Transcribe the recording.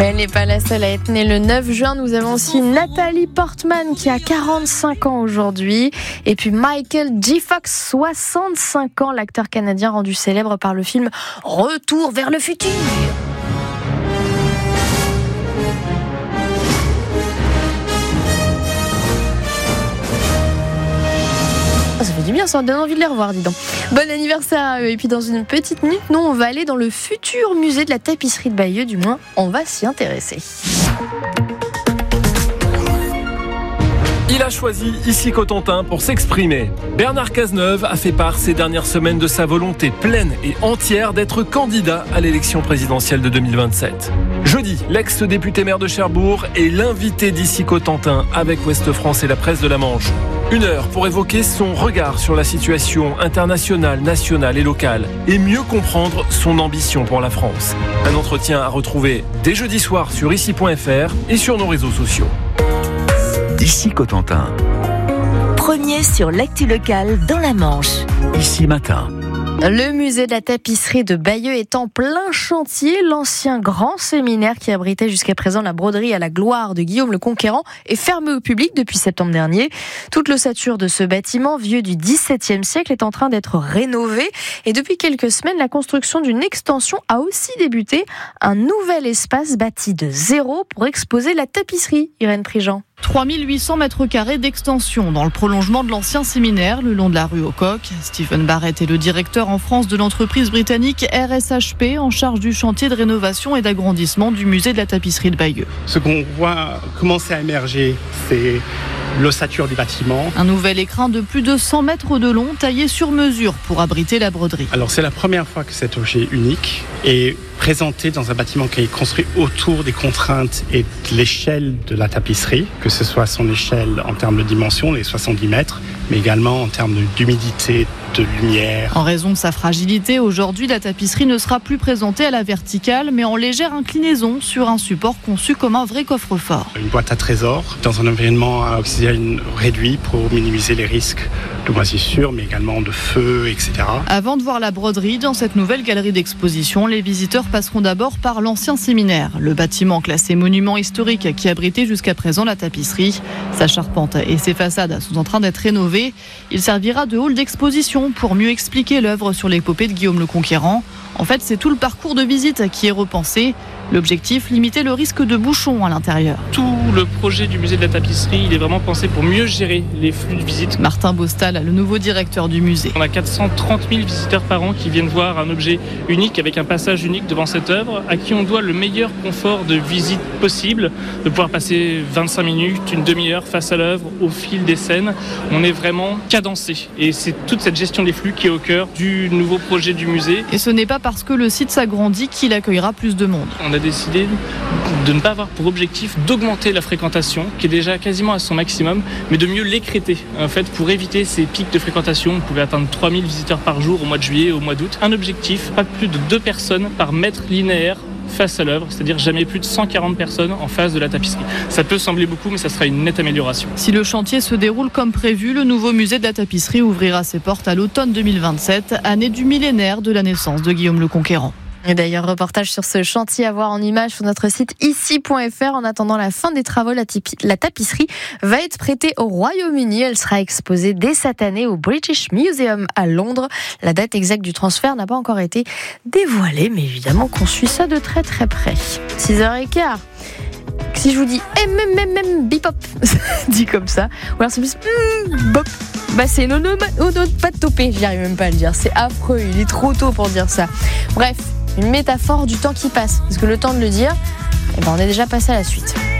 Mais elle n'est pas la seule à être née le 9 juin. Nous avons aussi Nathalie Portman qui a 45 ans aujourd'hui. Et puis Michael J. Fox, 65 ans, l'acteur canadien rendu célèbre par le film Retour vers le futur. Ça fait du bien, ça donne envie de les revoir, dis donc. Bon anniversaire à eux. Et puis dans une petite minute, nous on va aller dans le futur musée de la tapisserie de Bayeux, du moins on va s'y intéresser. Il a choisi ici Cotentin pour s'exprimer. Bernard Cazeneuve a fait part ces dernières semaines de sa volonté pleine et entière d'être candidat à l'élection présidentielle de 2027. Jeudi, l'ex-député maire de Cherbourg est l'invité d'ici Cotentin avec Ouest France et la presse de la Manche. 1 heure pour évoquer son regard sur la situation internationale, nationale et locale et mieux comprendre son ambition pour la France. Un entretien à retrouver dès jeudi soir sur ici.fr et sur nos réseaux sociaux. Ici Cotentin. Premier sur l'actu locale dans la Manche. Ici Matin. Le musée de la tapisserie de Bayeux est en plein chantier. L'ancien grand séminaire qui abritait jusqu'à présent la broderie à la gloire de Guillaume le Conquérant est fermé au public depuis septembre dernier. Toute l'ossature de ce bâtiment, vieux du XVIIe siècle, est en train d'être rénovée. Et depuis quelques semaines, la construction d'une extension a aussi débuté. Un nouvel espace bâti de zéro pour exposer la tapisserie. Irène Prigent. 3800 mètres carrés d'extension dans le prolongement de l'ancien séminaire, le long de la rue aux Coqs. Stephen Barrett est le directeur en France de l'entreprise britannique RSHP, en charge du chantier de rénovation et d'agrandissement du musée de la tapisserie de Bayeux. Ce qu'on voit commencer à émerger, c'est l'ossature du bâtiment. Un nouvel écrin de plus de 100 mètres de long, taillé sur mesure pour abriter la broderie. Alors c'est la première fois que cet objet unique est présenté dans un bâtiment qui est construit autour des contraintes et de l'échelle de la tapisserie, que ce soit son échelle en termes de dimension, les 70 mètres, mais également en termes d'humidité, de lumière. En raison de sa fragilité, aujourd'hui, la tapisserie ne sera plus présentée à la verticale, mais en légère inclinaison sur un support conçu comme un vrai coffre-fort. Une boîte à trésors dans un environnement à oxygène réduit pour minimiser les risques de moisissure, mais également de feu, etc. Avant de voir la broderie, dans cette nouvelle galerie d'exposition, les visiteurs passeront d'abord par l'ancien séminaire, le bâtiment classé monument historique qui abritait jusqu'à présent la tapisserie. Sa charpente et ses façades sont en train d'être rénovées. Il servira de hall d'exposition pour mieux expliquer l'œuvre sur l'épopée de Guillaume le Conquérant. En fait, c'est tout le parcours de visite qui est repensé. L'objectif, limiter le risque de bouchons à l'intérieur. Tout le projet du musée de la tapisserie, il est vraiment pensé pour mieux gérer les flux de visites. Martin Bostal, le nouveau directeur du musée. On a 430 000 visiteurs par an qui viennent voir un objet unique avec un passage unique devant cette œuvre, à qui on doit le meilleur confort de visite possible, de pouvoir passer 25 minutes, une demi-heure face à l'œuvre au fil des scènes. On est vraiment cadencé et c'est toute cette gestion des flux qui est au cœur du nouveau projet du musée. Et ce n'est pas parce que le site s'agrandit qu'il accueillera plus de monde. On a décidé de ne pas avoir pour objectif d'augmenter la fréquentation, qui est déjà quasiment à son maximum, mais de mieux l'écrêter. En fait, pour éviter ces pics de fréquentation, on pouvait atteindre 3000 visiteurs par jour au mois de juillet et au mois d'août. Un objectif, pas plus de 2 personnes par mètre linéaire face à l'œuvre, c'est-à-dire jamais plus de 140 personnes en face de la tapisserie. Ça peut sembler beaucoup, mais ça sera une nette amélioration. Si le chantier se déroule comme prévu, le nouveau musée de la tapisserie ouvrira ses portes à l'automne 2027, année du millénaire de la naissance de Guillaume le Conquérant. Et d'ailleurs, reportage sur ce chantier à voir en images sur notre site ici.fr. En attendant la fin des travaux, la tapisserie va être prêtée au Royaume-Uni. Elle sera exposée dès cette année au British Museum à Londres. La date exacte du transfert n'a pas encore été dévoilée, mais évidemment qu'on suit ça de très très près. 6h15. Si je vous dis bipop, dit comme ça, ou alors c'est plus bop, bah c'est l'onomatopée, j'y arrive même pas à le dire, c'est affreux, il est trop tôt pour dire ça. Bref, une métaphore du temps qui passe, parce que le temps de le dire, on est déjà passé à la suite.